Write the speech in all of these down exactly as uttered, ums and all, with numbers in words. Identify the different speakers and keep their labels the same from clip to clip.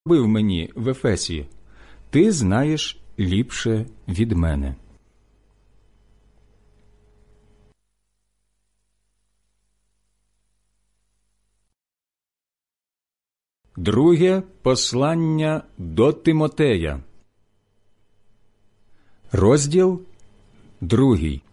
Speaker 1: робив мені в Ефесі, ти знаєш ліпше від мене». Друге послання до Тимотея, розділ другий.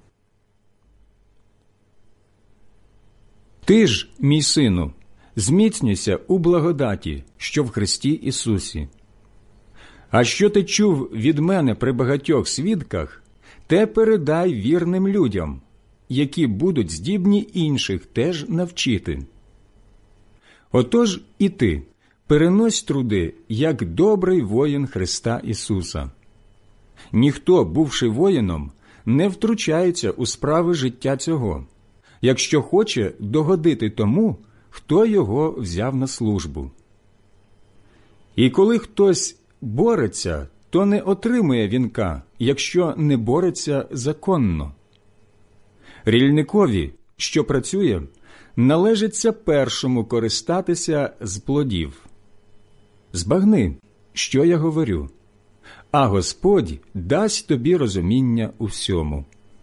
Speaker 1: Ти ж, мій сину, зміцнюйся у благодаті, що в Христі Ісусі. А що ти чув від мене при багатьох свідках, те передай вірним людям, які будуть здібні інших теж навчити. Отож і ти перенось труди, як добрий воїн Христа Ісуса. Ніхто, бувши воїном, не втручається у справи життя цього, якщо хоче догодити тому, хто його взяв на службу. І коли хтось бореться, то не отримує вінка, якщо не бореться законно. Рільникові, що працює, належиться першому користатися з плодів. Збагни, що я говорю, а Господь дасть тобі розуміння у всьому.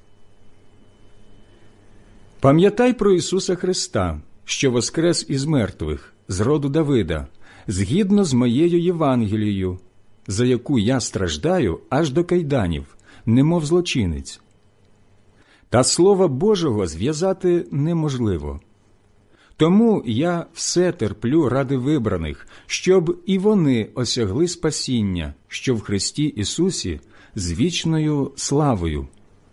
Speaker 1: Пам'ятай про Ісуса Христа, що воскрес із мертвих, з роду Давида, згідно з моєю Євангелією, за яку я страждаю аж до кайданів, немов злочинець. Та Слова Божого зв'язати неможливо. Тому я все терплю ради вибраних, щоб і вони осягли спасіння, що в Христі Ісусі з вічною славою.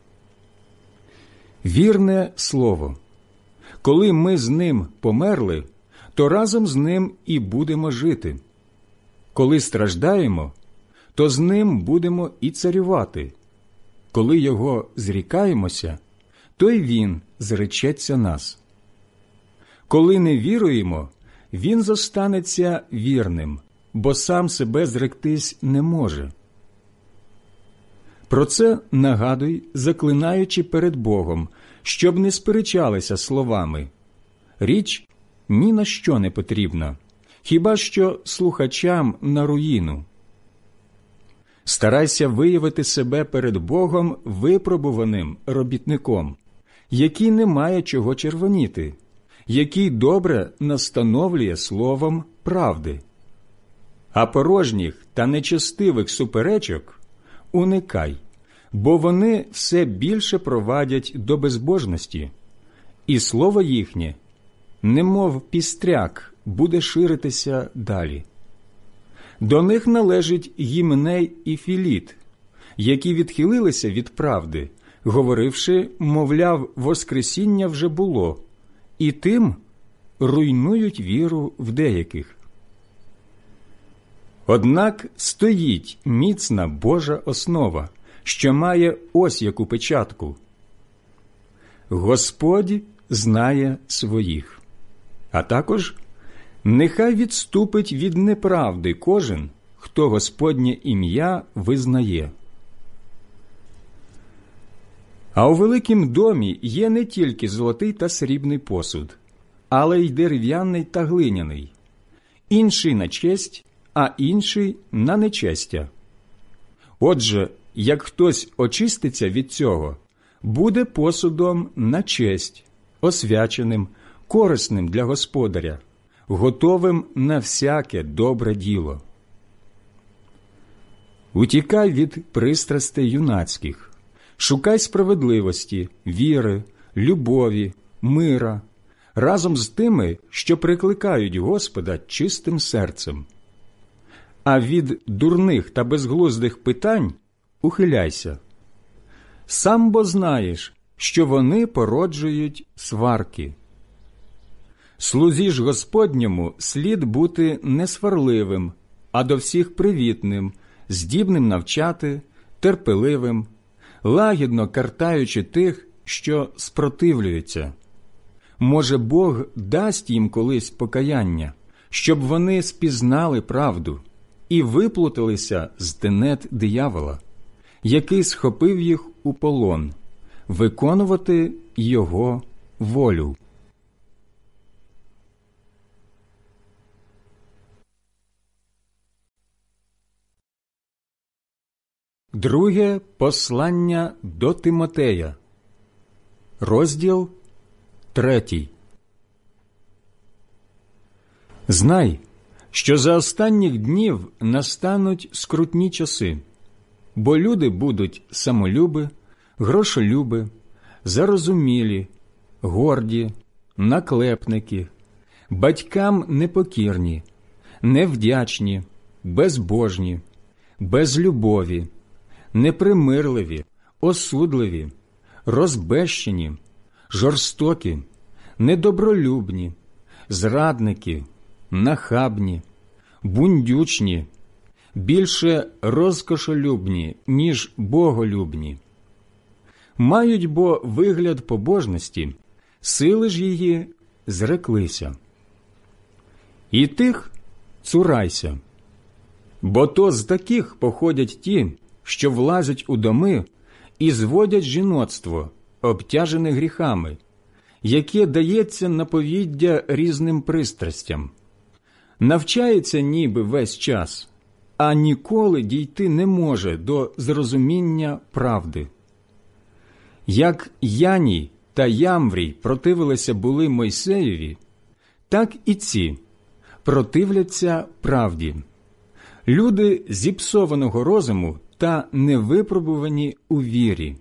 Speaker 1: Вірне слово. Коли ми з Ним померли, то разом з Ним і будемо жити. Коли страждаємо, то з Ним будемо і царювати. Коли Його зрікаємося, то й Він зречеться нас. Коли не віруємо, Він зостанеться вірним, бо сам себе зректись не може. Про це нагадуй, заклинаючи перед Богом, щоб не сперечалися словами. Річ ні на що не потрібна, хіба що слухачам на руїну. Старайся виявити себе перед Богом випробуваним робітником, який не має чого червоніти, який добре настановлює словом правди. А порожніх та нечестивих суперечок уникай, бо вони все більше провадять до безбожності, і слово їхнє, немов пістряк, буде ширитися далі. До них належить Гіменей і Філіт, які відхилилися від правди, говоривши, мовляв, воскресіння вже було, і тим руйнують віру в деяких. Однак стоїть міцна Божа основа, що має ось яку печатку. Господь знає своїх. А також нехай відступить від неправди кожен, хто Господнє ім'я визнає. А у великім домі є не тільки золотий та срібний посуд, але й дерев'яний та глиняний, інший на честь, а інший на нечестя. Отже, як хтось очиститься від цього, буде посудом на честь, освяченим, корисним для господаря, готовим на всяке добре діло. Утікай від пристрастей юнацьких, шукай справедливості, віри, любові, мира, разом з тими, що прикликають Господа чистим серцем. А від дурних та безглуздих питань ухиляйся. Сам бо знаєш, що вони породжують сварки. Слузі ж Господньому слід бути не сварливим, а до всіх привітним, здібним навчати, терпеливим, лагідно картаючи тих, що спротивлюються. Може, Бог дасть їм колись покаяння, щоб вони спізнали правду і виплуталися з тенет диявола, який схопив їх у полон, виконувати його волю. Друге послання до Тимотея, розділ третій. Знай, що за останніх днів настануть скрутні часи, бо люди будуть самолюби, грошолюби, зарозумілі, горді, наклепники, батькам непокірні, невдячні, безбожні, безлюбові, непримирливі, осудливі, розбещені, жорстокі, недобролюбні, зрадники, нахабні, бундючні, більше розкошолюбні, ніж боголюбні. Мають бо вигляд побожності, сили ж її зреклися. І тих цурайся, бо то з таких походять ті, що влазять у доми і зводять жіноцтво, обтяжене гріхами, яке дається на повіддя різним пристрастям. Навчається ніби весь час, а ніколи дійти не може до зрозуміння правди. Як Яній та Ямврій противилися були Мойсеєві, так і ці противляться правді. Люди зіпсованого розуму та невипробувані у вірі.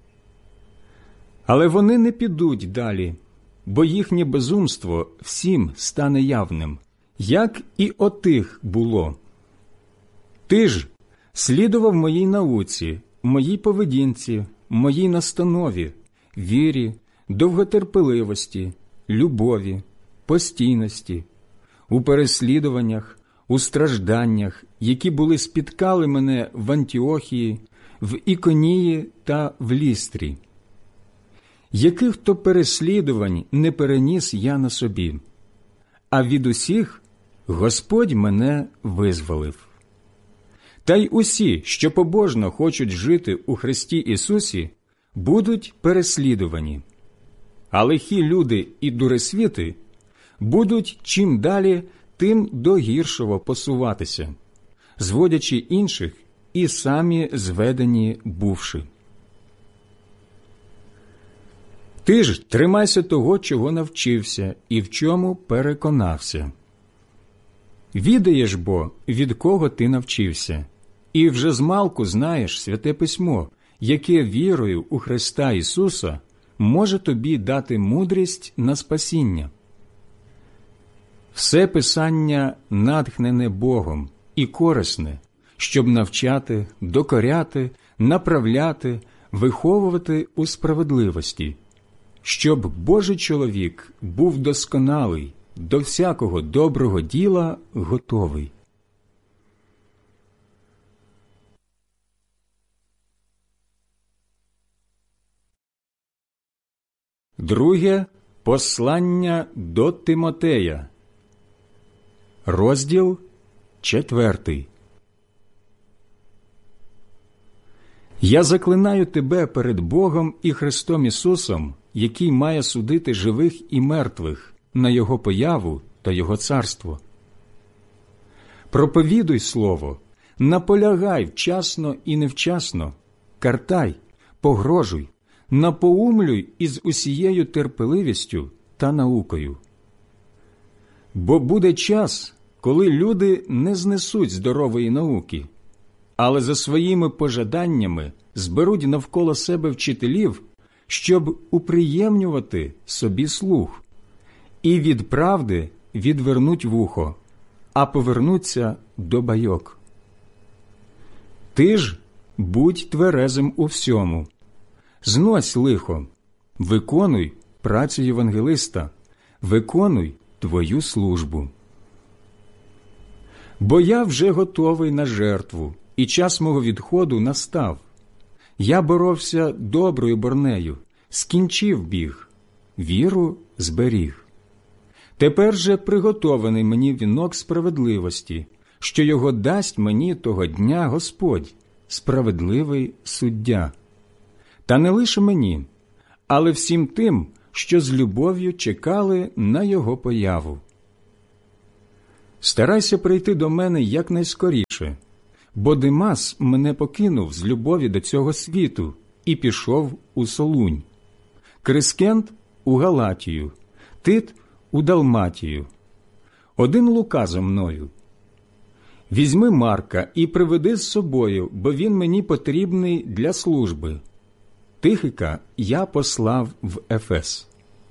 Speaker 1: Але вони не підуть далі, бо їхнє безумство всім стане явним, як і отих було. Ти ж слідував моїй науці, моїй поведінці, моїй настанові, вірі, довготерпеливості, любові, постійності, у переслідуваннях, у стражданнях, які були спіткали мене в Антіохії, в Іконії та в Лістрі. Яких то переслідувань не переніс я на собі, а від усіх Господь мене визволив. Та й усі, що побожно хочуть жити у Христі Ісусі, будуть переслідувані. А лихі люди і дуресвіти будуть чим далі, тим до гіршого посуватися, зводячи інших і самі зведені бувши. Ти ж тримайся того, чого навчився і в чому переконався. Відаєш бо, від кого ти навчився, і вже змалку знаєш Святе Письмо, яке вірою у Христа Ісуса може тобі дати мудрість на спасіння. Все Писання натхнене Богом і корисне, щоб навчати, докоряти, направляти, виховувати у справедливості, щоб Божий чоловік був досконалий, до всякого доброго діла готовий. Друге послання до Тимотея, розділ четвертий. Я заклинаю тебе перед Богом і Христом Ісусом, який має судити живих і мертвих на Його появу та Його царство. Проповідуй слово, наполягай вчасно і невчасно, картай, погрожуй, напоумлюй із усією терпеливістю та наукою. Бо буде час, коли люди не знесуть здорової науки, але за своїми пожаданнями зберуть навколо себе вчителів, щоб уприємнювати собі слух, і від правди відвернуть вухо, а повернуться до байок. Ти ж будь тверезим у всьому, знось лихо, виконуй працю євангелиста, виконуй твою службу. Бо я вже готовий на жертву, і час мого відходу настав. Я боровся доброю борнею, скінчив біг, віру зберіг. Тепер же приготований мені вінок справедливості, що його дасть мені того дня Господь, справедливий суддя. Та не лише мені, але всім тим, що з любов'ю чекали на його появу. Старайся прийти до мене якнайскоріше, бо Димас мене покинув з любові до цього світу і пішов у Солунь, Крискент – у Галатію, Тит – у Далматію. Один Лука зо мною. Візьми Марка і приведи з собою, бо він мені потрібний для служби. Тихика я послав в Ефес.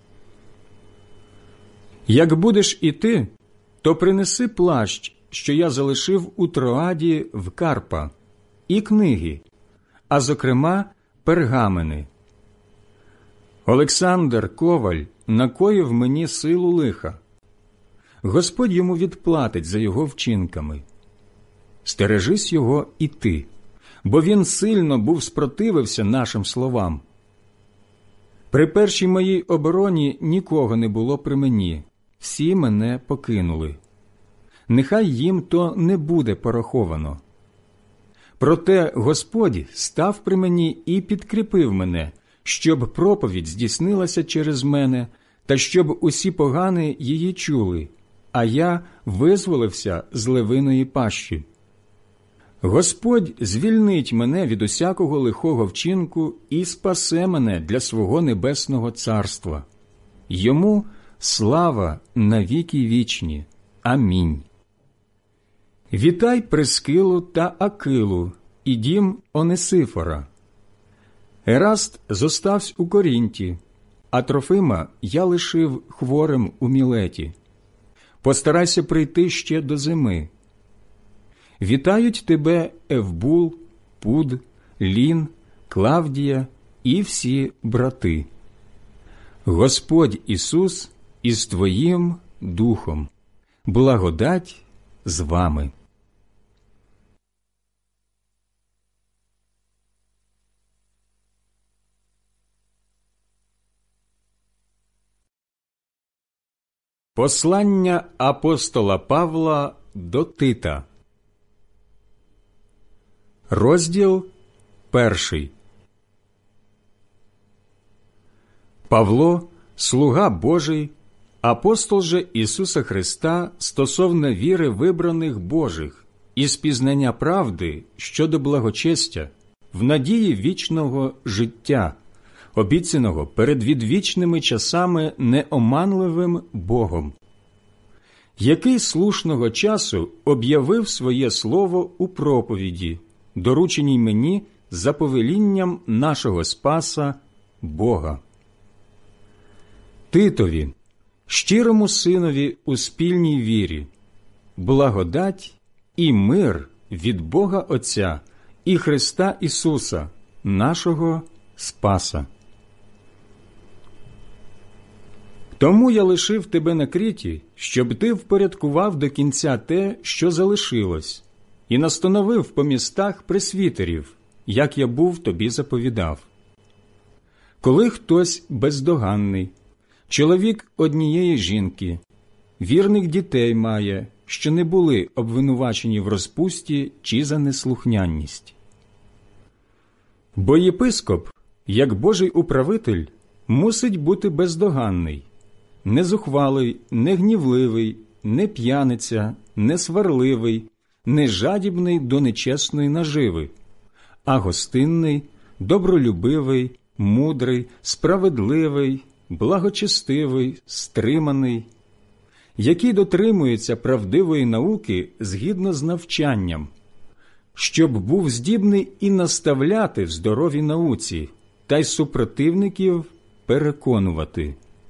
Speaker 1: Як будеш іти, то принеси плащ, що я залишив у Троаді в Карпа, і книги, а зокрема пергамени. Олександр Коваль накоїв мені силу лиха. Господь йому відплатить за його вчинками. Стережись його і ти, бо він сильно був спротивився нашим словам. При першій моїй обороні нікого не було при мені, всі мене покинули. Нехай їм то не буде пораховано. Проте Господь став при мені і підкріпив мене, щоб проповідь здійснилася через мене, та щоб усі погани її чули, а я визволився з левиної пащі. Господь звільнить мене від усякого лихого вчинку і спасе мене для свого небесного царства. Йому слава на віки вічні. Амінь. Вітай Прискилу та Акилу і дім Онесифора. Ераст зоставсь у Корінті, а Трофима я лишив хворим у Мілеті. Постарайся прийти ще до зими. Вітають тебе Евбул, Пуд, Лін, Клавдія і всі брати. Господь Ісус із твоїм духом. Благодать з вами. Послання апостола Павла до Тита. Розділ перший. Павло, слуга Божий, апостол же Ісуса Христа стосовно віри вибраних Божих і спізнання правди щодо благочестя, в надії вічного життя, обіцяного перед відвічними часами неоманливим Богом, який слушного часу об'явив своє слово у проповіді, дорученій мені за повелінням нашого Спаса Бога. Титові, щирому синові у спільній вірі, благодать і мир від Бога Отця і Христа Ісуса, нашого Спаса. Тому я лишив тебе на Кріті, щоб ти впорядкував до кінця те, що залишилось, і настановив по містах пресвітерів, як я був тобі заповідав. Коли хтось бездоганний, чоловік однієї жінки, вірних дітей має, що не були обвинувачені в розпусті чи за неслухняність. Бо єпископ, як Божий управитель, мусить бути бездоганний, не зухвалий, не гнівливий, не п'яниця, не сварливий, не жадібний до нечесної наживи, а гостинний, добролюбивий, мудрий, справедливий, благочестивий, стриманий, який дотримується правдивої науки згідно з навчанням, щоб був здібний і наставляти в здоровій науці, та й супротивників переконувати.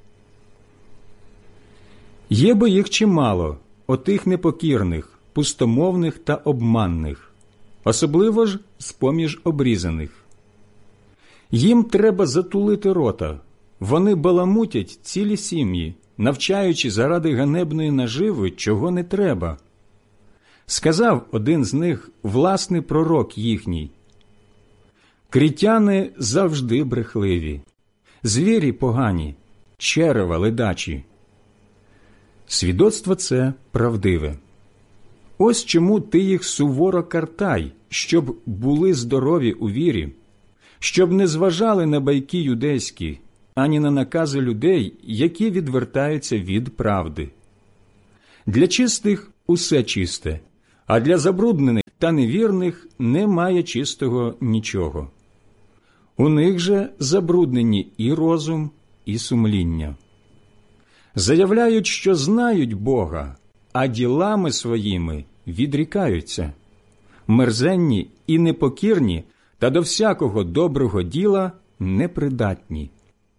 Speaker 1: Є бо їх чимало, отих непокірних, пустомовних та обманних, особливо ж з-поміж обрізаних. Їм треба затулити рота, вони баламутять цілі сім'ї, навчаючи заради ганебної наживи, чого не треба. Сказав один з них власний пророк їхній: «Крітяни завжди брехливі, звірі погані, черева ледачі». Свідоцтво це правдиве. Ось чому ти їх суворо картай, щоб були здорові у вірі, щоб не зважали на байки юдейські, ані на накази людей, які відвертаються від правди. Для чистих усе чисте, а для забруднених та невірних немає чистого нічого. У них же забруднені і розум, і сумління. Заявляють, що знають Бога, а ділами своїми відрікаються. Мерзенні і непокірні, та до всякого доброго діла непридатні.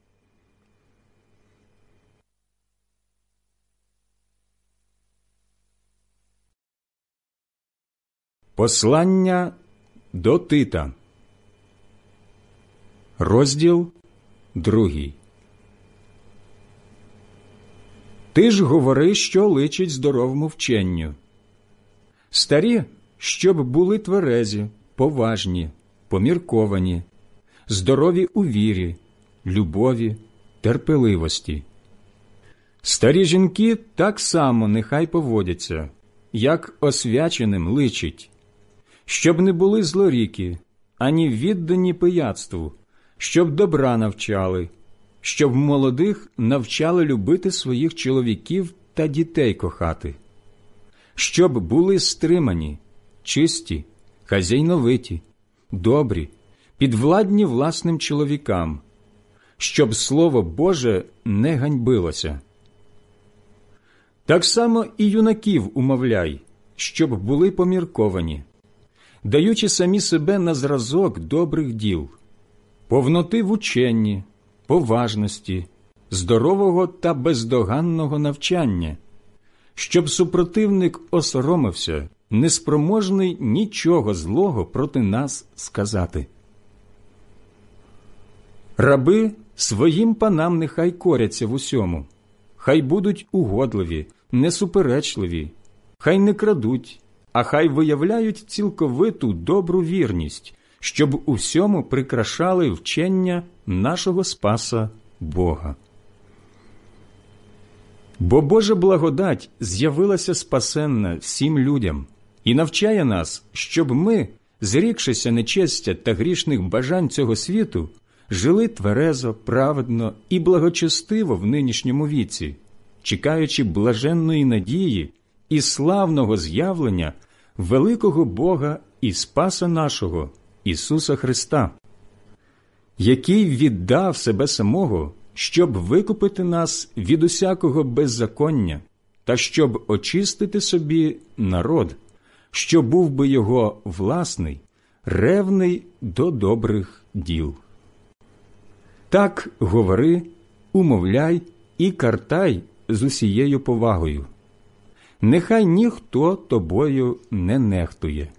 Speaker 1: Послання до Тита. Розділ другий. Ти ж говори, що личить здоровому вченню. Старі, щоб були тверезі, поважні, помірковані, здорові у вірі, любові, терпеливості. Старі жінки так само нехай поводяться, як освяченим личить, щоб не були злоріки, ані віддані пияцтву, щоб добра навчали, щоб молодих навчали любити своїх чоловіків та дітей кохати, щоб були стримані, чисті, хазяйновиті, добрі, підвладні власним чоловікам, щоб Слово Боже не ганьбилося. Так само і юнаків умовляй, щоб були помірковані, даючи самі себе на зразок добрих діл, повноти в ученні, поважності, здорового та бездоганного навчання, щоб супротивник осоромився, неспроможний нічого злого проти нас сказати. Раби своїм панам нехай коряться в усьому, хай будуть угодливі, несуперечливі, хай не крадуть, а хай виявляють цілковиту добру вірність, щоб у всьому прикрашали вчення нашого Спаса Бога. Бо Божа благодать з'явилася спасенна всім людям і навчає нас, щоб ми, зрікшися нечестя та грішних бажань цього світу, жили тверезо, праведно і благочестиво в нинішньому віці, чекаючи блаженної надії і славного з'явлення великого Бога і Спаса нашого, Ісуса Христа, який віддав себе самого, щоб викупити нас від усякого беззаконня та щоб очистити собі народ, що був би його власний, ревний до добрих діл. Так говори, умовляй і картай з усією повагою. Нехай ніхто тобою не нехтує.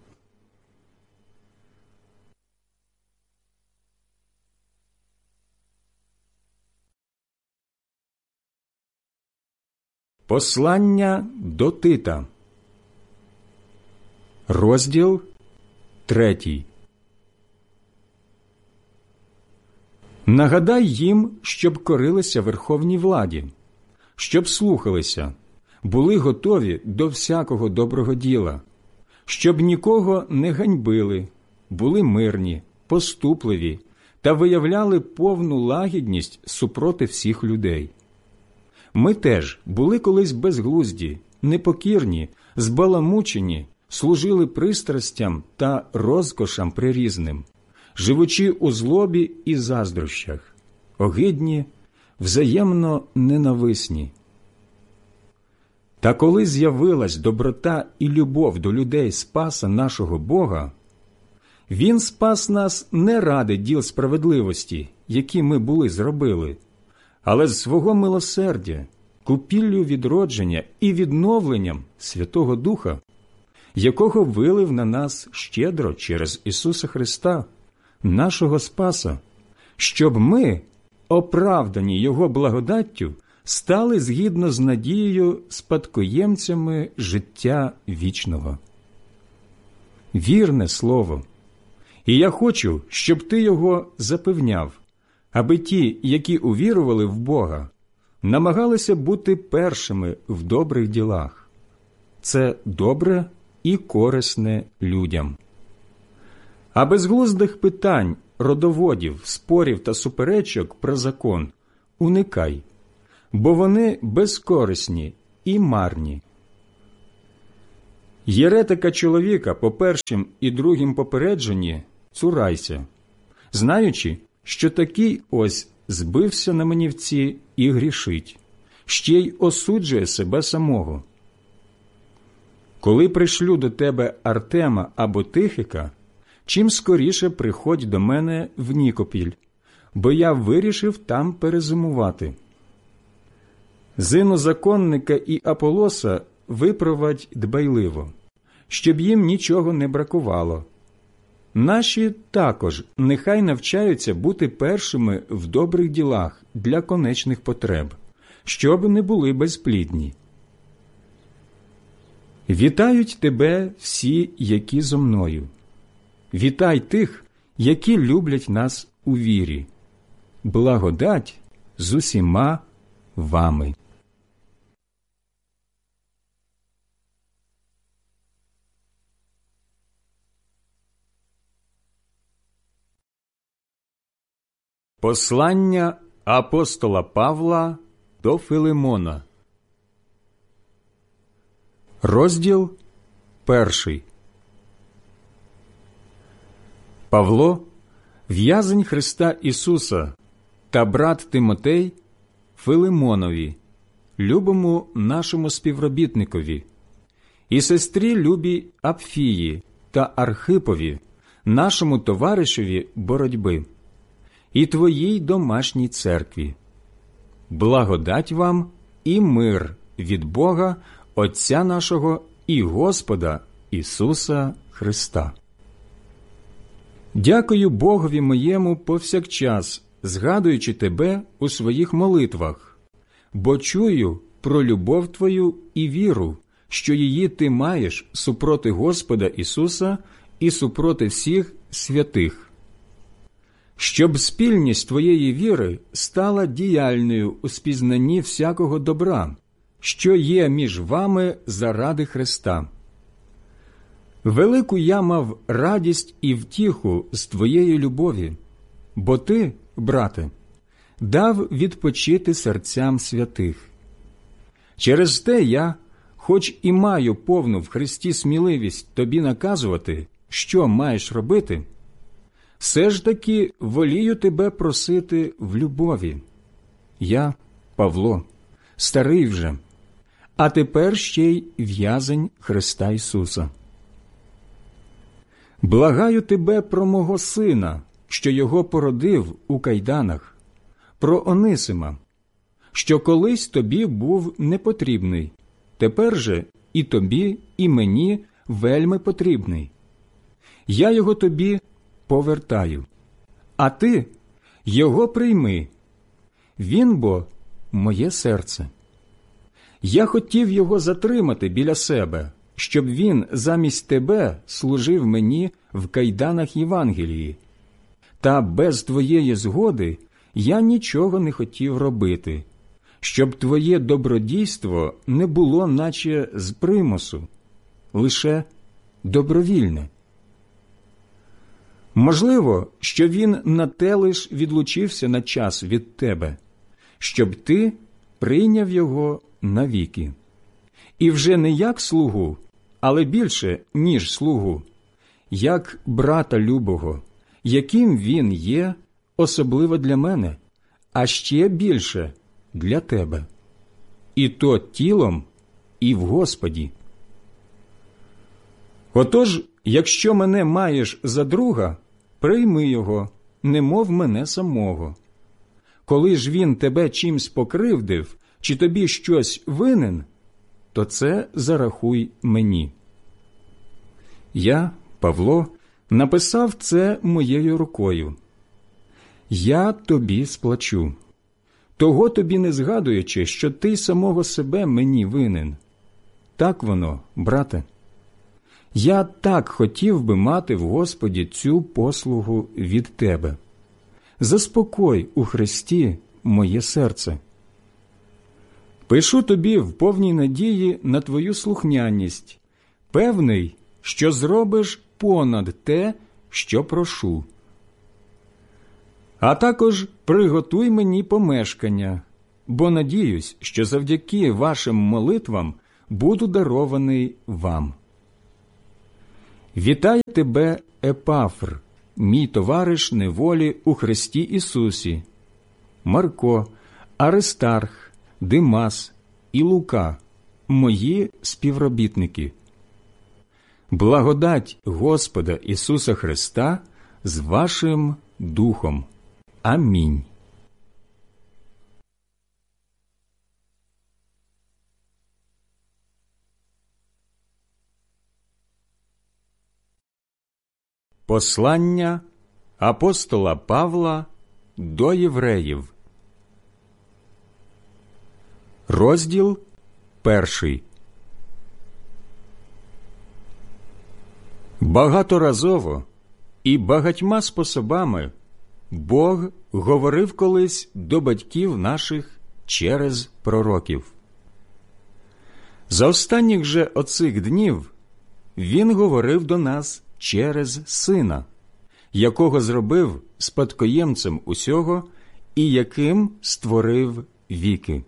Speaker 1: Послання до Тита. Розділ третій. Нагадай їм, щоб корилися верховній владі, щоб слухалися, були готові до всякого доброго діла, щоб нікого не ганьбили, були мирні, поступливі та виявляли повну лагідність супроти всіх людей. Ми теж були колись безглузді, непокірні, збаламучені, служили пристрастям та розкошам прирізним, живучи у злобі і заздрощах, огидні, взаємно ненависні. Та коли з'явилась доброта і любов до людей Спаса нашого Бога, Він спас нас не ради діл справедливості, які ми були зробили, але з свого милосердя, купіллю відродження і відновленням Святого Духа, якого вилив на нас щедро через Ісуса Христа, нашого Спаса, щоб ми, оправдані Його благодаттю, стали згідно з надією спадкоємцями життя вічного. Вірне слово, і я хочу, щоб ти його запевняв, аби ті, які увірували в Бога, намагалися бути першими в добрих ділах. Це добре і корисне людям. А безглуздих питань, родоводів, спорів та суперечок про закон уникай, бо вони безкорисні і марні. Єретика чоловіка по першим і другим попередженні цурайся, знаючи, що такий ось збився на манівці і грішить, ще й осуджує себе самого. Коли пришлю до тебе Артема або Тихика, чим скоріше приходь до мене в Нікопіль, бо я вирішив там перезимувати. Зинозаконника і Аполоса випровадь дбайливо, щоб їм нічого не бракувало. Наші також нехай навчаються бути першими в добрих ділах для конечних потреб, щоб не були безплідні. Вітають тебе всі, які зо мною. Вітай тих, які люблять нас у вірі. Благодать з усіма вами. Послання апостола Павла до Филимона. Розділ перший. Павло, в'язень Христа Ісуса, та брат Тимотей Филимонові, любому нашому співробітникові, і сестрі любій Апфії та Архипові, нашому товаришеві боротьби, і твоїй домашній церкві. Благодать вам і мир від Бога, Отця нашого і Господа Ісуса Христа. Дякую Богові моєму повсякчас, згадуючи тебе у своїх молитвах, бо чую про любов твою і віру, що її ти маєш супроти Господа Ісуса і супроти всіх святих. Щоб спільність твоєї віри стала діяльною у спізнанні всякого добра, що є між вами заради Христа. Велику я мав радість і втіху з твоєї любові, бо ти, брате, дав відпочити серцям святих. Через те я, хоч і маю повну в Христі сміливість тобі наказувати, що маєш робити, все ж таки волію тебе просити в любові. Я, Павло, старий вже, а тепер ще й в'язень Христа Ісуса. Благаю тебе про мого сина, що його породив у кайданах, про Онисима, що колись тобі був непотрібний, тепер же і тобі, і мені вельми потрібний. Я його тобі повертаю, а ти його прийми. Він бо моє серце. Я хотів його затримати біля себе, щоб він замість тебе служив мені в кайданах Євангелії. Та без твоєї згоди я нічого не хотів робити, щоб твоє добродійство не було наче з примусу, лише добровільне. Можливо, що він на те лиш відлучився на час від тебе, щоб ти прийняв його навіки. І вже не як слугу, але більше, ніж слугу, як брата любого, яким він є, особливо для мене, а ще більше для тебе. І то тілом, і в Господі. Отож, якщо мене маєш за друга, прийми його, немов мене самого. Коли ж він тебе чимсь покривдив, чи тобі щось винен, то це зарахуй мені. Я, Павло, написав це моєю рукою. Я тобі сплачу, того тобі не згадуючи, що ти самого себе мені винен. Так воно, брате. Я так хотів би мати в Господі цю послугу від тебе. Заспокой у Христі моє серце. Пишу тобі в повній надії на твою слухняність, певний, що зробиш понад те, що прошу. А також приготуй мені помешкання, бо надіюсь, що завдяки вашим молитвам буду дарований вам. Вітає тебе, Епафр, мій товариш неволі у Христі Ісусі, Марко, Аристарх, Димас і Лука, мої співробітники. Благодать Господа Ісуса Христа з вашим духом. Амінь. Послання апостола Павла до євреїв. Розділ перший. Багаторазово і багатьма способами Бог говорив колись до батьків наших через пророків. За останніх же оцих днів Він говорив до нас через Сина, якого зробив спадкоємцем усього і яким створив віки.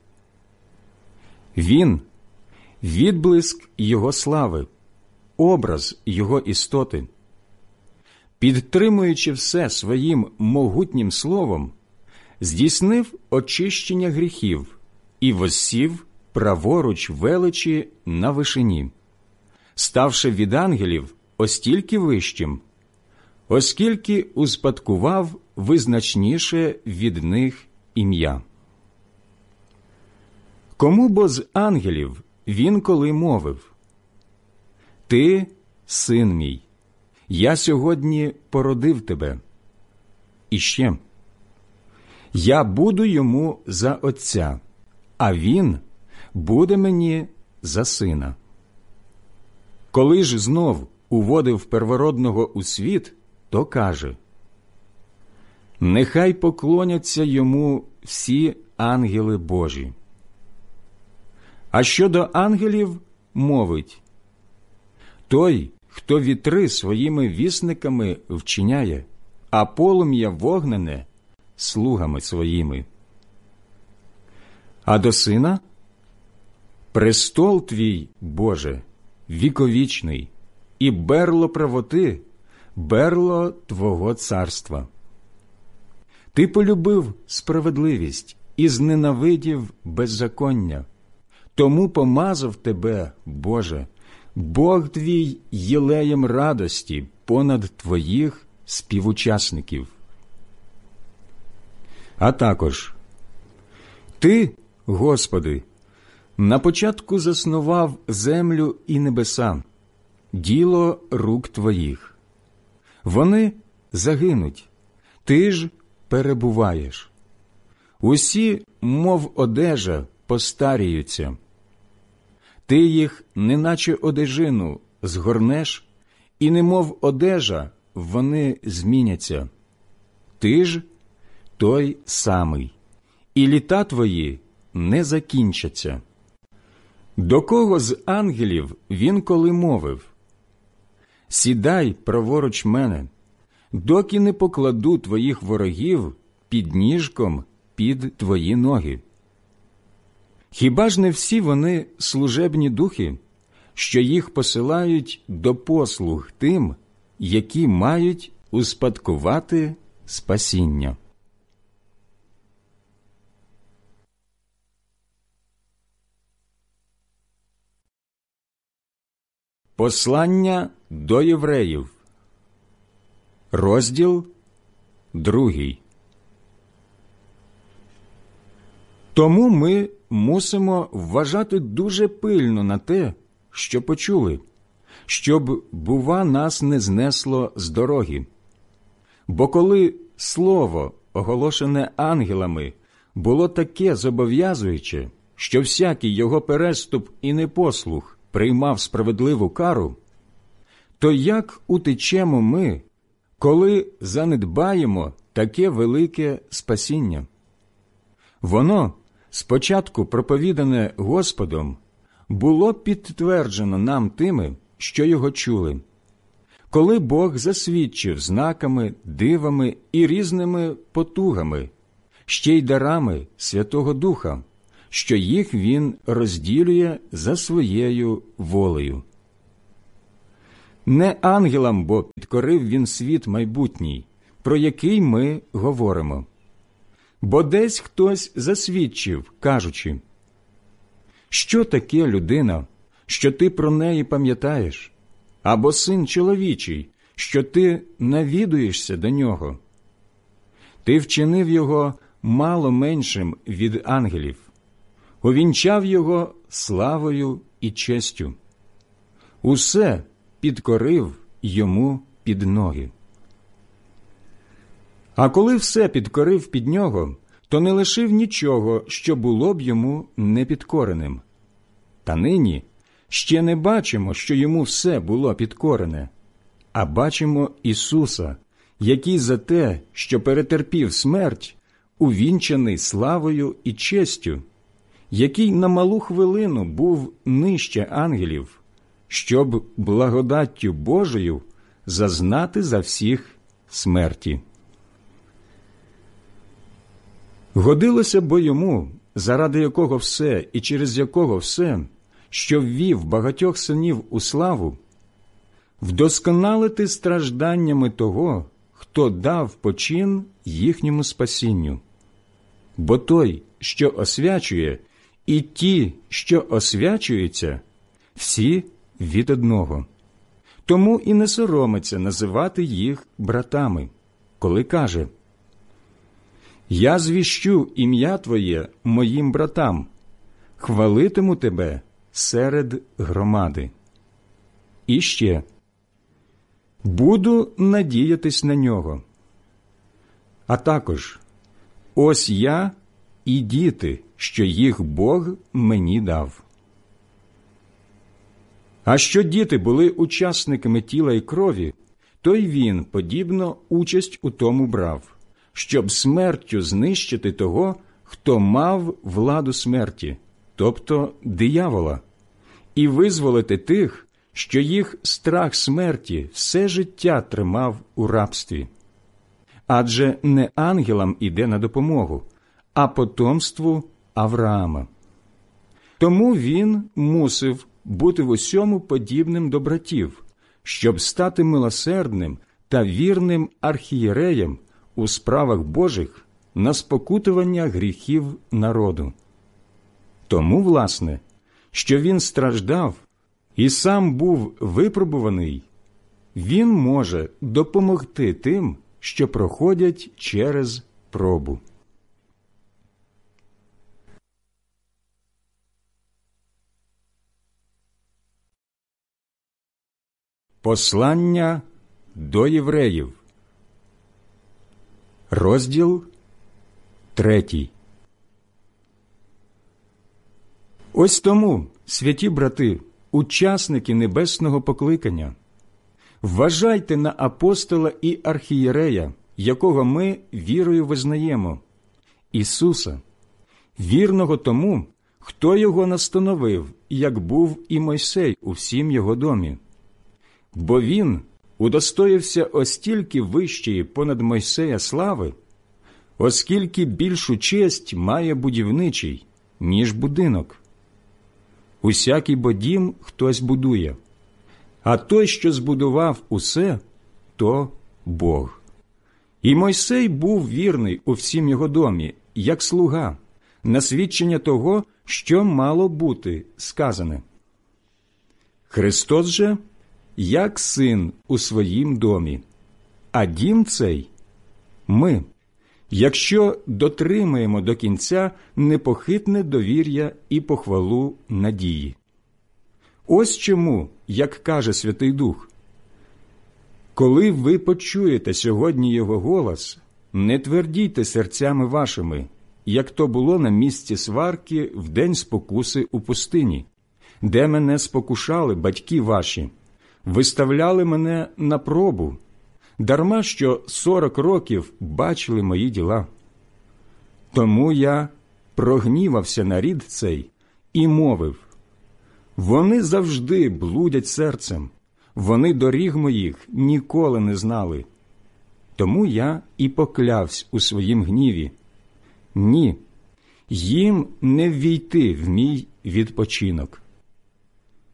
Speaker 1: Він – відблиск Його слави, образ Його істоти. Підтримуючи все своїм могутнім словом, здійснив очищення гріхів і воссів праворуч величі на вишині, ставши від ангелів остільки вищим, оскільки успадкував визначніше від них ім'я. Кому бо з ангелів він коли мовив: «Ти, син мій, я сьогодні породив тебе». І ще: «Я буду йому за отця, а він буде мені за сина». Коли ж знов уводив первородного у світ, то каже: «Нехай поклоняться йому всі ангели Божі». А щодо ангелів мовить: «Той, хто вітри своїми вісниками вчиняє, а полум'я вогнене слугами своїми». А до сина: «Престол твій, Боже, віковічний, і берло правоти, берло Твого царства. Ти полюбив справедливість і зненавидів беззаконня, тому помазав тебе, Боже, Бог твій єлеєм радості понад твоїх співучасників». А також: «Ти, Господи, на початку заснував землю і небеса, діло рук твоїх. Вони загинуть, ти ж перебуваєш. Усі, мов одежа, постаріються. Ти їх, неначе одежину, згорнеш, і немов одежа вони зміняться. Ти ж той самий, і літа твої не закінчаться». До кого з ангелів він коли мовив: «Сідай праворуч мене, доки не покладу твоїх ворогів під ніжком під твої ноги»? Хіба ж не всі вони служебні духи, що їх посилають до послуг тим, які мають успадкувати спасіння? Послання до євреїв. Розділ другий. Тому ми мусимо вважати дуже пильно на те, що почули, щоб, бува, нас не знесло з дороги. Бо коли слово, оголошене ангелами, було таке зобов'язуюче, що всякий його переступ і непослух приймав справедливу кару, то як утечемо ми, коли занедбаємо таке велике спасіння? Воно, спочатку проповідане Господом, було підтверджено нам тими, що його чули, коли Бог засвідчив знаками, дивами і різними потугами, ще й дарами Святого Духа, що їх Він розділює за своєю волею. Не ангелам бо підкорив він світ майбутній, про який ми говоримо. Бо десь хтось засвідчив, кажучи: що таке людина, що ти про неї пам'ятаєш, або син чоловічий, що ти навідуєшся до нього? Ти вчинив його мало меншим від ангелів, увінчав його славою і честю. Усе підкорив йому під ноги. А коли все підкорив під нього, то не лишив нічого, що було б йому непідкореним. Та нині ще не бачимо, що йому все було підкорене, а бачимо Ісуса, який за те, що перетерпів смерть, увінчаний славою і честю, який на малу хвилину був нижче ангелів, щоб благодаттю Божою зазнати за всіх смерті. Годилося бо йому, заради якого все і через якого все, що ввів багатьох синів у славу, вдосконалити стражданнями того, хто дав почин їхньому спасінню. Бо той, що освячує, і ті, що освячуються, всі від одного. Тому і не соромиться називати їх братами, коли каже: «Я звіщу ім'я Твоє моїм братам, хвалитиму Тебе серед громади». І ще: «Буду надіятись на нього». А також: «Ось я і діти, що їх Бог мені дав». А що діти були учасниками тіла й крові, то й він, подібно, участь у тому брав, щоб смертю знищити того, хто мав владу смерті, тобто диявола, і визволити тих, що їх страх смерті все життя тримав у рабстві. Адже не ангелам іде на допомогу, а потомству Авраама. Тому він мусив бути в усьому подібним до братів, щоб стати милосердним та вірним архієреєм у справах Божих на спокутування гріхів народу. Тому, власне, що він страждав і сам був випробуваний, він може допомогти тим, що проходять через пробу. Послання до євреїв. Розділ третій. Ось тому, святі брати, учасники небесного покликання, вважайте на апостола і архієрея, якого ми вірою визнаємо, Ісуса, вірного тому, хто його настановив, як був і Мойсей у всім його домі. Бо він удостоївся остільки вищої понад Мойсея слави, оскільки більшу честь має будівничий, ніж будинок. Усякий бо дім хтось будує, а той, що збудував усе, то Бог. І Мойсей був вірний у всім його домі, як слуга, на свідчення того, що мало бути сказане. Христос же – як син у своїм домі, а дім цей – ми, якщо дотримаємо до кінця непохитне довір'я і похвалу надії. Ось чому, як каже Святий Дух: «Коли ви почуєте сьогодні Його голос, не твердійте серцями вашими, як то було на місці сварки в день спокуси у пустині, де мене спокушали батьки ваші, виставляли мене на пробу, дарма що сорок років бачили мої діла. Тому я прогнівався на рід цей і мовив: вони завжди блудять серцем, вони доріг моїх ніколи не знали. Тому я і поклявсь у своїм гніві: ні, їм не ввійти в мій відпочинок».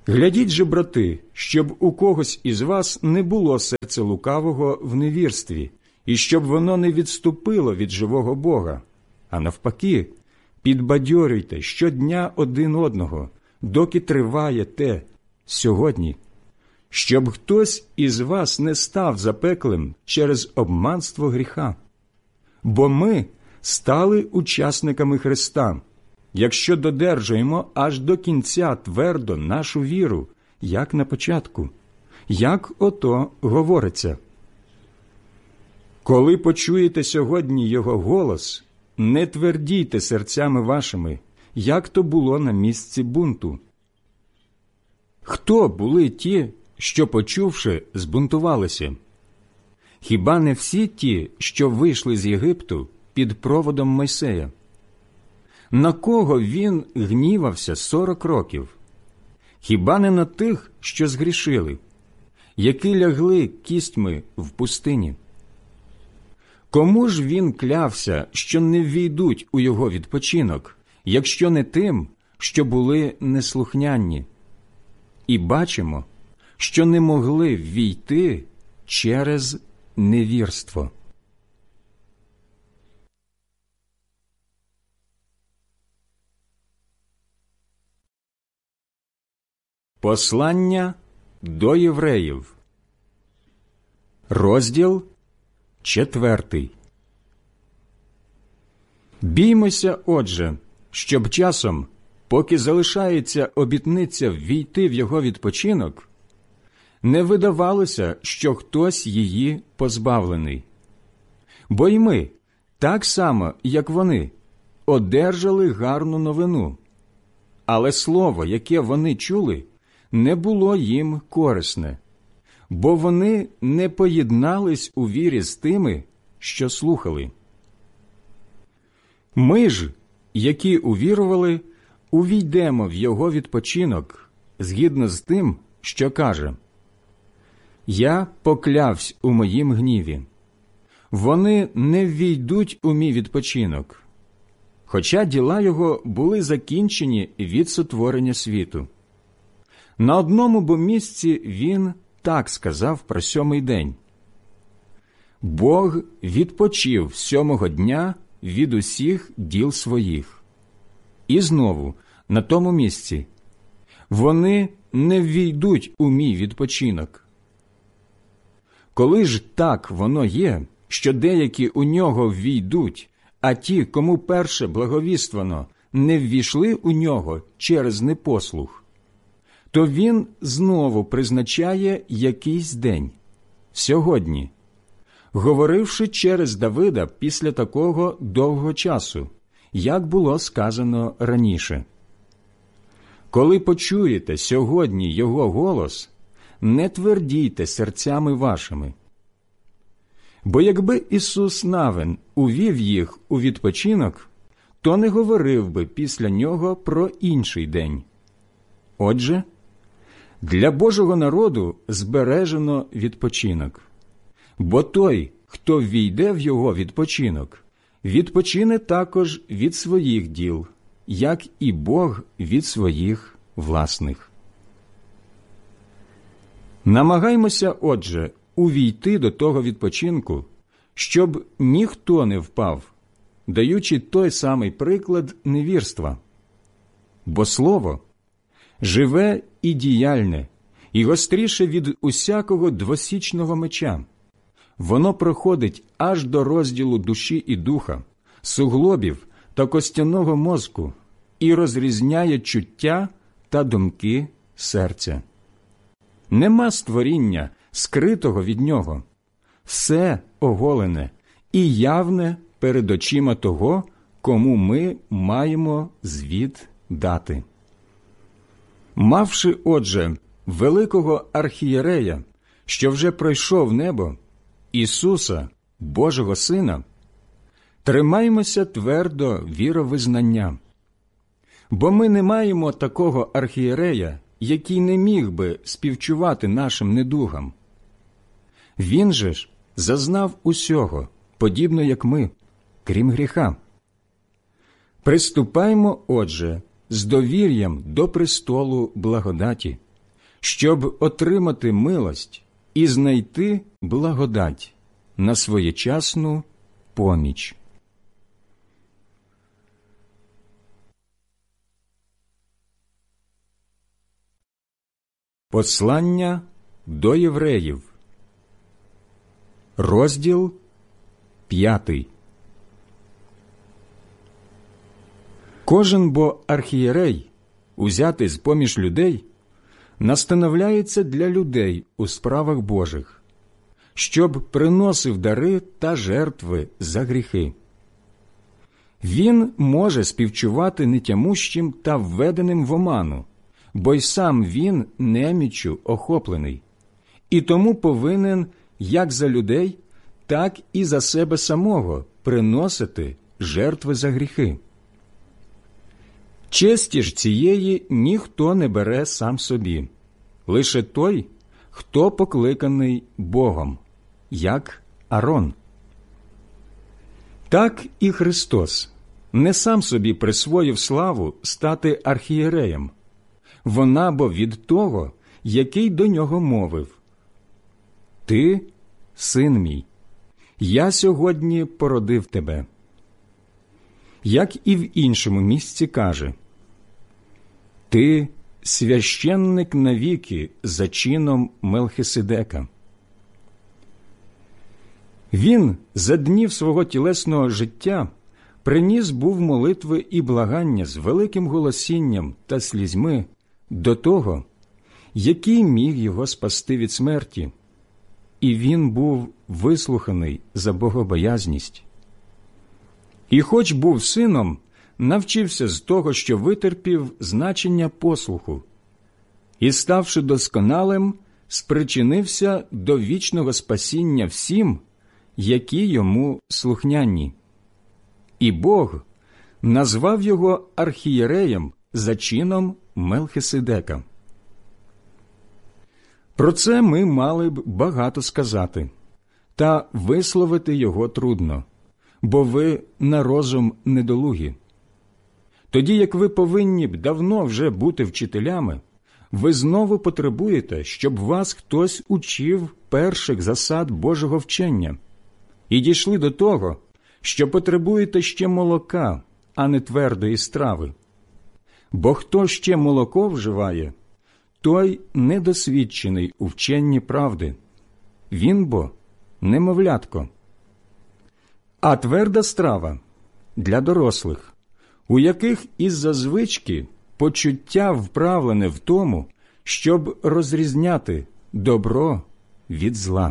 Speaker 1: Глядіть же, брати, щоб у когось із вас не було серця лукавого в невірстві, і щоб воно не відступило від живого Бога, а навпаки, підбадьорюйте щодня один одного, доки триває те сьогодні, щоб хтось із вас не став запеклим через обманство гріха. Бо ми стали учасниками Христа, якщо додержуємо аж до кінця твердо нашу віру, як на початку, як ото говориться. Коли почуєте сьогодні Його голос, не твердійте серцями вашими, як то було на місці бунту. Хто були ті, що, почувши, збунтувалися? Хіба не всі ті, що вийшли з Єгипту під проводом Мойсея? На кого він гнівався сорок років? Хіба не на тих, що згрішили, які лягли кістьми в пустині? Кому ж він клявся, що не ввійдуть у його відпочинок, якщо не тим, що були неслухняні? І бачимо, що не могли ввійти через невірство. Послання до євреїв, розділ четвертий. Біймося, отже, щоб часом, поки залишається обітниця ввійти в його відпочинок, не видавалося, що хтось її позбавлений. Бо й ми, так само, як вони, одержали гарну новину, але слово, яке вони чули, не було їм корисне, бо вони не поєднались у вірі з тими, що слухали. Ми ж, які увірували, увійдемо в його відпочинок, згідно з тим, що каже: «Я поклявсь у моїм гніві. Вони не ввійдуть у мій відпочинок», хоча діла його були закінчені від сотворення світу. На одному бо місці він так сказав про сьомий день: «Бог відпочив сьомого дня від усіх діл своїх». І знову, на тому місці: «Вони не ввійдуть у мій відпочинок». Коли ж так воно є, що деякі у нього ввійдуть, а ті, кому перше благовіствано, не ввійшли у нього через непослух, то він знову призначає якийсь день – сьогодні, говоривши через Давида після такого довгого часу, як було сказано раніше. Коли почуєте сьогодні його голос, не твердійте серцями вашими. Бо якби Ісус Навин увів їх у відпочинок, то не говорив би після нього про інший день. Отже, для Божого народу збережено відпочинок. Бо той, хто ввійде в його відпочинок, відпочине також від своїх діл, як і Бог від своїх власних. Намагаймося, отже, увійти до того відпочинку, щоб ніхто не впав, даючи той самий приклад невірства. Бо слово живе і діяльне, і гостріше від усякого двосічного меча. Воно проходить аж до розділу душі і духа, суглобів та костяного мозку і розрізняє чуття та думки серця. Нема створіння, скритого від нього. Все оголене і явне перед очима того, кому ми маємо звіт дати. Мавши, отже, великого архієрея, що вже пройшов небо, Ісуса, Божого Сина, тримаймося твердо віровизнання. Бо ми не маємо такого архієрея, який не міг би співчувати нашим недугам. Він же ж зазнав усього, подібно як ми, крім гріха. Приступаймо, отже, з довір'ям до престолу благодаті, щоб отримати милость і знайти благодать на своєчасну поміч. Послання до євреїв, розділ п'ятий. Кожен бо архієрей, узятий з-поміж людей, настановляється для людей у справах Божих, щоб приносив дари та жертви за гріхи. Він може співчувати нетямущим та введеним в оману, бо й сам він неміччю охоплений, і тому повинен як за людей, так і за себе самого приносити жертви за гріхи. Честі ж цієї ніхто не бере сам собі, лише той, хто покликаний Богом, як Арон. Так і Христос не сам собі присвоїв славу стати архієреєм, вона бо від того, який до нього мовив: «Ти, син мій, я сьогодні породив тебе». Як і в іншому місці каже: «Ти священник навіки за чином Мелхиседека». Він за днів свого тілесного життя приніс був молитви і благання з великим голосінням та слізьми до того, який міг його спасти від смерті, і він був вислуханий за богобоязність. І хоч був сином, навчився з того, що витерпів значення послуху, і, ставши досконалим, спричинився до вічного спасіння всім, які йому слухняні. І Бог назвав його архієреєм за чином Мелхиседека. Про це ми мали б багато сказати, та висловити його трудно, бо ви на розум недолугі. Тоді як ви повинні б давно вже бути вчителями, ви знову потребуєте, щоб вас хтось учив перших засад Божого вчення, і дійшли до того, що потребуєте ще молока, а не твердої страви. Бо хто ще молоко вживає, той недосвідчений у вченні правди, він бо немовлятко. А тверда страва для дорослих, у яких із-за звички почуття вправлене в тому, щоб розрізняти добро від зла.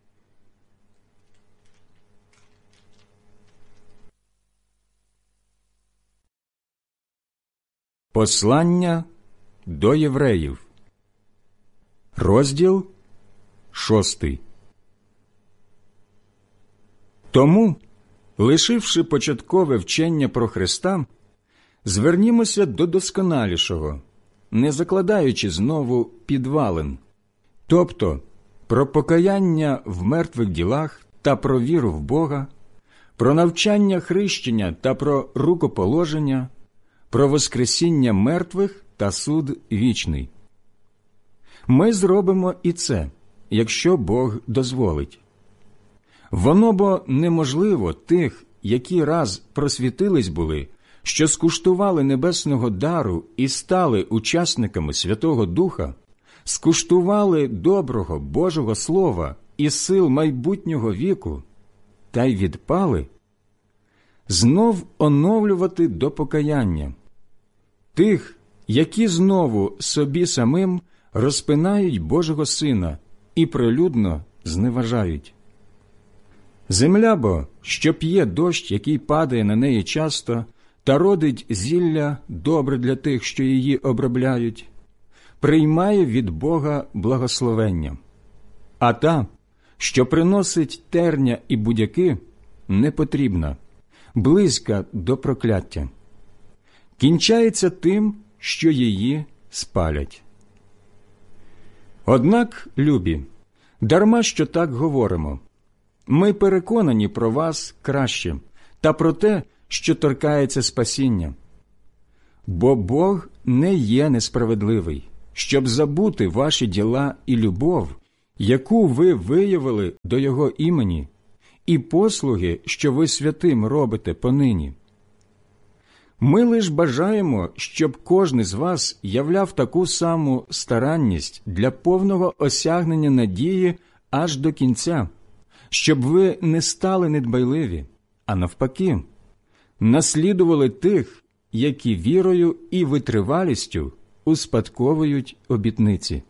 Speaker 1: Послання до євреїв, розділ шостий. Тому, лишивши початкове вчення про Христа, звернімося до досконалішого, не закладаючи знову підвалин, тобто про покаяння в мертвих ділах та про віру в Бога, про навчання хрещення та про рукоположення, про воскресіння мертвих та суд вічний. Ми зробимо і це, якщо Бог дозволить. Воно бо неможливо тих, які раз просвітились були, що скуштували небесного дару і стали учасниками Святого Духа, скуштували доброго Божого Слова і сил майбутнього віку, та й відпали, знов оновлювати до покаяння. Тих, які знову собі самим розпинають Божого Сина і прилюдно зневажають. Земля бо, що п'є дощ, який падає на неї часто, та родить зілля добре для тих, що її обробляють, приймає від Бога благословення. А та, що приносить терня і будяки, не потрібна, близька до прокляття. Кінчається тим, що її спалять. Однак, любі, дарма що так говоримо, ми переконані про вас краще та про те, що торкається спасіння. Бо Бог не є несправедливий, щоб забути ваші діла і любов, яку ви виявили до Його імені, і послуги, що ви святим робите понині. Ми лиш бажаємо, щоб кожен з вас являв таку саму старанність для повного осягнення надії аж до кінця, щоб ви не стали недбайливі, а навпаки, наслідували тих, які вірою і витривалістю успадковують обітниці.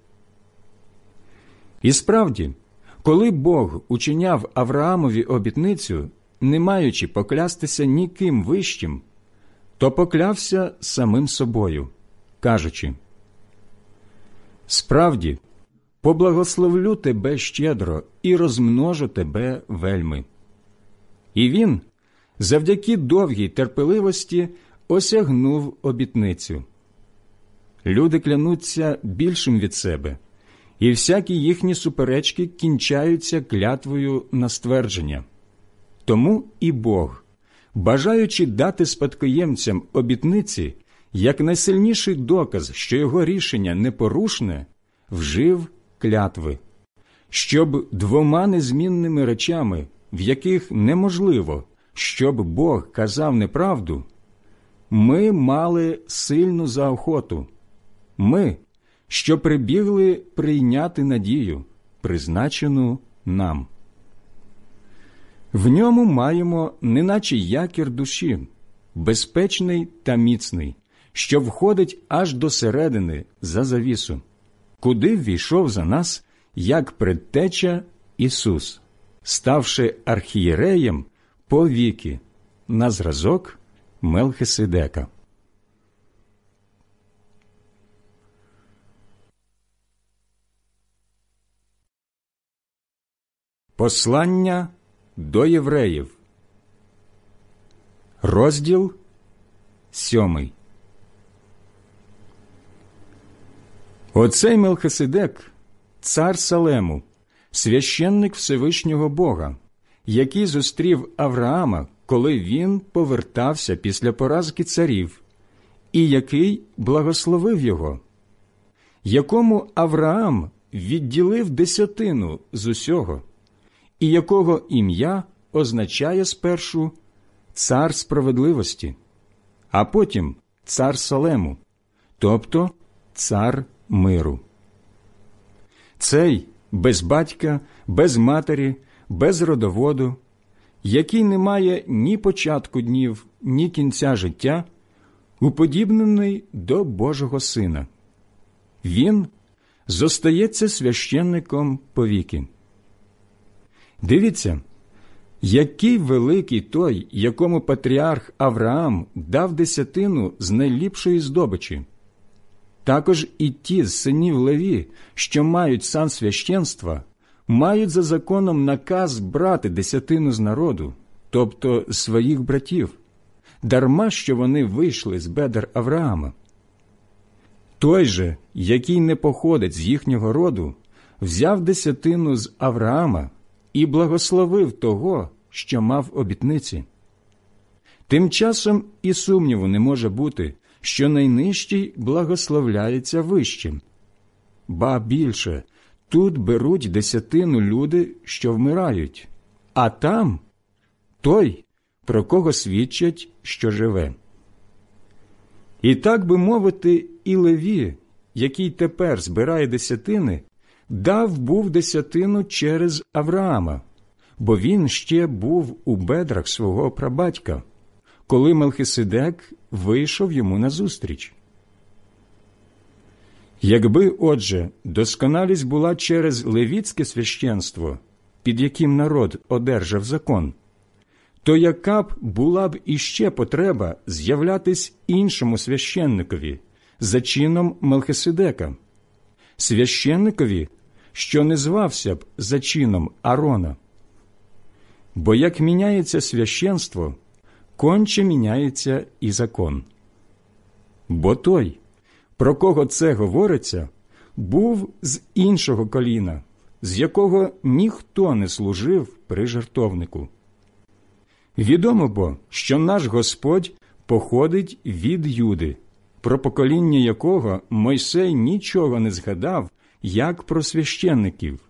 Speaker 1: І справді, коли Бог учиняв Авраамові обітницю, не маючи поклястися ніким вищим, то поклявся самим собою, кажучи: «Справді, поблагословлю тебе щедро і розмножу тебе вельми». І він, завдяки довгій терпеливості, осягнув обітницю. Люди клянуться більшим від себе, і всякі їхні суперечки кінчаються клятвою на ствердження. Тому і Бог, бажаючи дати спадкоємцям обітниці, як найсильніший доказ, що його рішення непорушне, вжив клятви, щоб двома незмінними речами, в яких неможливо, щоб Бог казав неправду, ми мали сильну заохоту, ми, що прибігли прийняти надію, призначену нам. В ньому маємо неначе якір душі, безпечний та міцний, що входить аж до середини за завісу, куди ввійшов за нас, як предтеча Ісус, ставши архієреєм по віки, на зразок Мелхиседека. Послання до євреїв. Розділ сьомий. Оцей Мелхиседек, цар Салему, священник Всевишнього Бога, який зустрів Авраама, коли він повертався після поразки царів, і який благословив його, якому Авраам відділив десятину з усього, і якого ім'я означає спершу «цар справедливості», а потім «цар Салему», тобто «цар миру». Цей без батька, без матері, без родоводу, який не має ні початку днів, ні кінця життя, уподібнений до Божого Сина. Він зостається священником повіки. Дивіться, який великий той, якому патріарх Авраам дав десятину з найліпшої здобичі. Також і ті з синів Леві, що мають сан священства, мають за законом наказ брати десятину з народу, тобто своїх братів, дарма що вони вийшли з бедер Авраама. Той же, який не походить з їхнього роду, взяв десятину з Авраама і благословив того, що мав обітниці. Тим часом і сумніву не може бути, що найнижчий благословляється вищим. Ба більше, тут беруть десятину люди, що вмирають, а там той, про кого свідчать, що живе. І так би мовити, і Леві, який тепер збирає десятини, дав був десятину через Авраама, бо він ще був у бедрах свого прабатька, коли Мелхиседек вийшов йому назустріч. Якби, отже, досконалість була через левітське священство, під яким народ одержав закон, то яка б була б іще потреба з'являтись іншому священникові за чином Мелхиседека, священникові, що не звався б за чином Арона? Бо як міняється священство, конче міняється і закон. Бо той, про кого це говориться, був з іншого коліна, з якого ніхто не служив при жертовнику. Відомо бо, що наш Господь походить від Юди, про покоління якого Мойсей нічого не згадав, як про священників.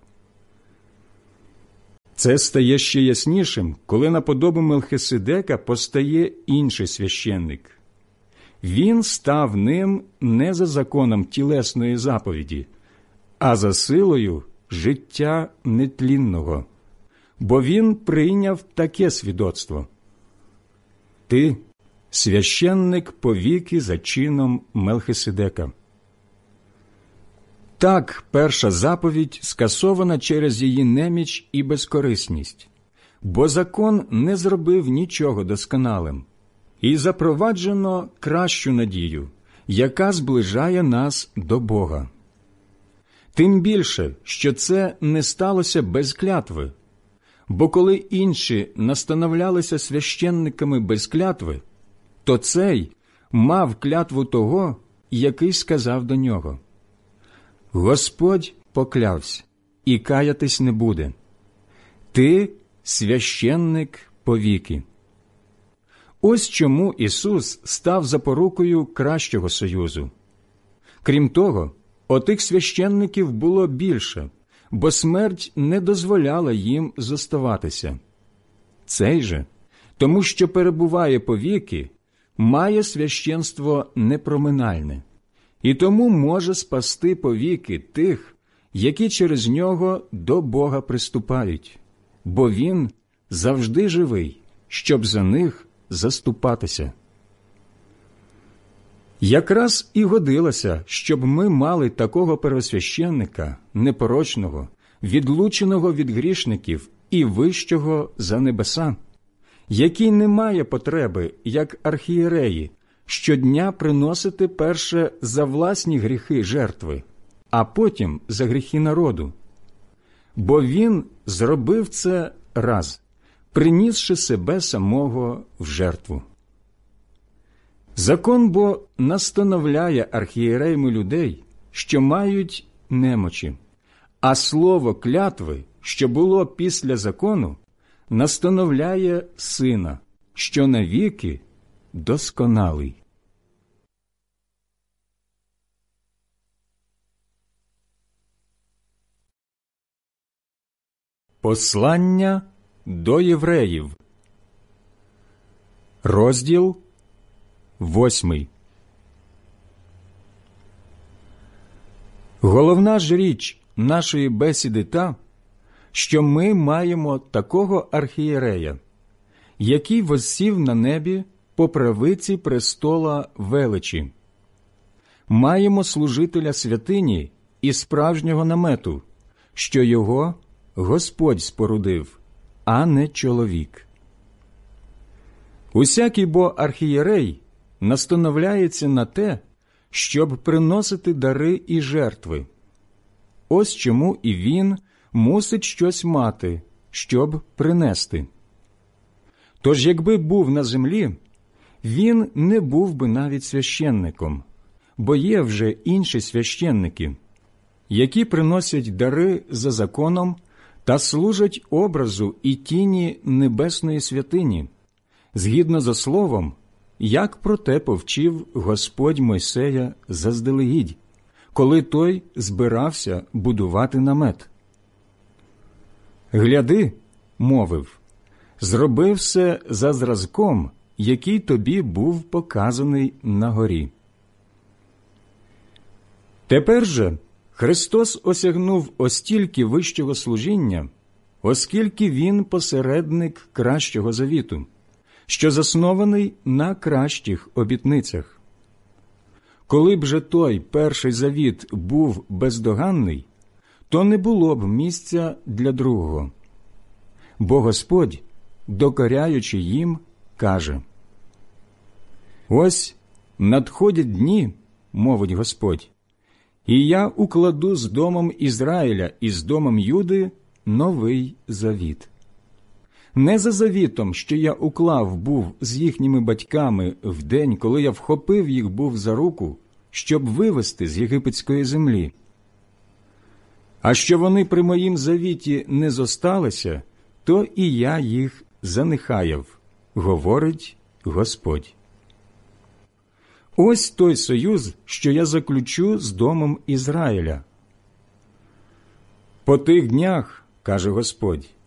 Speaker 1: Це стає ще яснішим, коли на подобу Мелхиседека постає інший священник. Він став ним не за законом тілесної заповіді, а за силою життя нетлінного, бо він прийняв таке свідоцтво: «Ти – священник повіки за чином Мелхиседека». Так, перша заповідь скасована через її неміч і безкорисність, бо закон не зробив нічого досконалим, і запроваджено кращу надію, яка зближає нас до Бога. Тим більше, що це не сталося без клятви, бо коли інші настановлялися священниками без клятви, то цей мав клятву того, який сказав до нього: «Господь поклявся, і каятись не буде. Ти – священник повіки». Ось чому Ісус став запорукою кращого союзу. Крім того, отих священників було більше, бо смерть не дозволяла їм зоставатися. Цей же, тому що перебуває повіки, має священство непроминальне, і тому може спасти повіки тих, які через нього до Бога приступають, бо Він завжди живий, щоб за них заступатися. Якраз і годилося, щоб ми мали такого первосвященника, непорочного, відлученого від грішників і вищого за небеса, який не має потреби, як архієреї, щодня приносити перше за власні гріхи жертви, а потім за гріхи народу. Бо він зробив це раз, принісши себе самого в жертву. Закон бо настановляє архієреями людей, що мають немочі, а слово клятви, що було після закону, настановляє Сина, що навіки досконалий. Послання до євреїв. Розділ восьмий. Головна ж річ нашої бесіди та, що ми маємо такого архієрея, який воссів на небі по правиці престола величі. Маємо служителя святині і справжнього намету, що його Господь спорудив, а не чоловік. Усякий бо архієрей настановляється на те, щоб приносити дари і жертви. Ось чому і він мусить щось мати, щоб принести. Тож, якби був на землі, він не був би навіть священником, бо є вже інші священники, які приносять дари за законом та служать образу і тіні небесної святині, згідно за словом, як про те повчив Господь Мойсея заздалегідь, коли той збирався будувати намет. «Гляди, – мовив, – зроби все за зразком, який тобі був показаний на горі». Тепер же Христос осягнув остільки вищого служіння, оскільки Він посередник кращого завіту, що заснований на кращих обітницях. Коли б же той перший завіт був бездоганний, то не було б місця для другого. Бо Господь, докоряючи їм, каже: «Ось надходять дні, – мовить Господь, – і я укладу з домом Ізраїля і з домом Юди новий завіт. Не за завітом, що я уклав був з їхніми батьками в день, коли я вхопив їх був за руку, щоб вивести з єгипетської землі. А що вони при моїм завіті не зосталися, то і я їх занехаяв, говорить Господь». Ось той союз, що я заключу з домом Ізраїля. По тих днях, каже Господь,